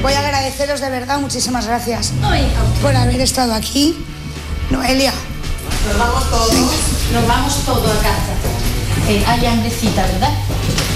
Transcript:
voy a agradeceros de verdad, muchísimas gracias por haber estado aquí. Noelia. Nos vamos todos a casa. Hay hambrecita, ¿verdad?